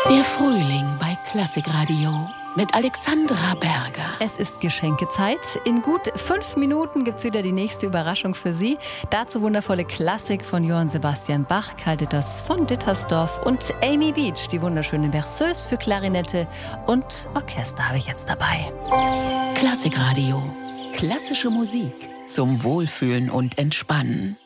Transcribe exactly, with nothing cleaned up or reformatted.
Der Frühling bei Klassikradio mit Alexandra Berger. Es ist Geschenkezeit. In gut fünf Minuten gibt es wieder die nächste Überraschung für Sie. Dazu wundervolle Klassik von Johann Sebastian Bach, Kalte das von Dittersdorf und Amy Beach, die wunderschöne Berceuse für Klarinette und Orchester habe ich jetzt dabei. Klassikradio. Klassische Musik zum Wohlfühlen und Entspannen.